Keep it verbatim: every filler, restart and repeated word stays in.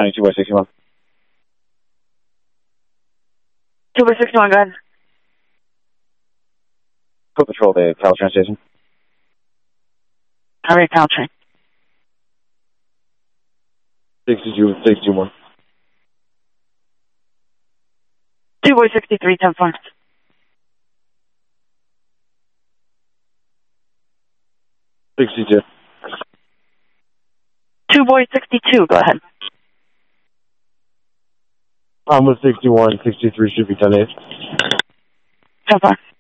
County, two by sixty-one. two by sixty-one, go ahead. Foot patrol the Caltrain station. Alright, Caltrain. sixty-two, sixty-one. two by sixty-three, ten four. sixty-two. two boy sixty-two, go ahead. I'm with sixty-one, sixty-three should be ten eight. ten four.